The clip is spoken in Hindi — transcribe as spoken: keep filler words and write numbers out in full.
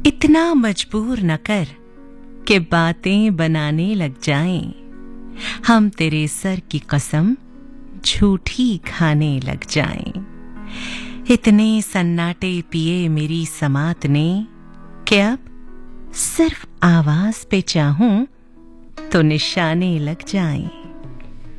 इतना मजबूर न कर कि बातें बनाने लग जाएं। हम तेरे सर की कसम झूठी खाने लग जाएं। इतने सन्नाटे पिए मेरी समात ने कि अब सिर्फ आवाज पे चाहूं तो निशाने लग जाएं।